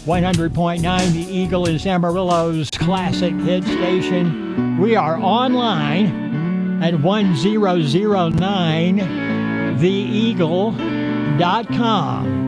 100.9 The Eagle is Amarillo's classic hit station. We are online at 1009theeagle.com.